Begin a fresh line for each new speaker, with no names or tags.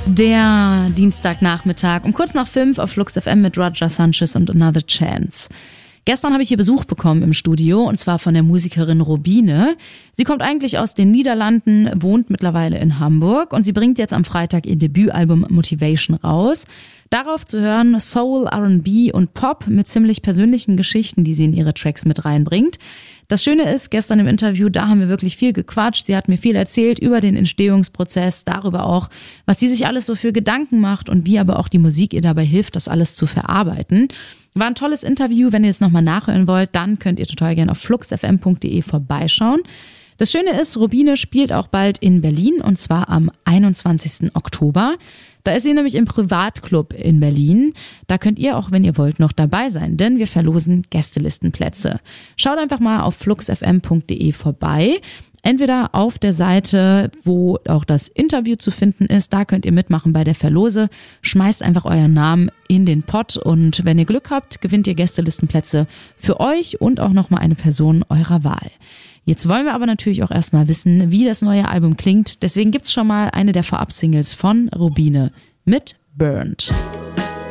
Der Dienstagnachmittag um kurz nach 5 auf Flux FM mit Roger Sanchez und Another Chance. Gestern habe ich hier Besuch bekommen im Studio und zwar von der Musikerin Robine. Sie kommt eigentlich aus den Niederlanden, wohnt mittlerweile in Hamburg und sie bringt jetzt am Freitag ihr Debütalbum Motivation raus. Darauf zu hören Soul, R&B und Pop mit ziemlich persönlichen Geschichten, die sie in ihre Tracks mit reinbringt. Das Schöne ist, gestern im Interview, da haben wir wirklich viel gequatscht. Sie hat mir viel erzählt über den Entstehungsprozess, darüber auch, was sie sich alles so für Gedanken macht und wie aber auch die Musik ihr dabei hilft, das alles zu verarbeiten. War ein tolles Interview. Wenn ihr es nochmal nachhören wollt, dann könnt ihr total gerne auf fluxfm.de vorbeischauen. Das Schöne ist, Robine spielt auch bald in Berlin und zwar am 21. Oktober. Da ist sie nämlich im Privatclub in Berlin. Da könnt ihr auch, wenn ihr wollt, noch dabei sein, denn wir verlosen Gästelistenplätze. Schaut einfach mal auf fluxfm.de vorbei. Entweder auf der Seite, wo auch das Interview zu finden ist, da könnt ihr mitmachen bei der Verlose. Schmeißt einfach euren Namen in den Pott und wenn ihr Glück habt, gewinnt ihr Gästelistenplätze für euch und auch nochmal eine Person eurer Wahl. Jetzt wollen wir aber natürlich auch erstmal wissen, wie das neue Album klingt. Deswegen gibt's schon mal eine der Vorab-Singles von Robine mit Burned.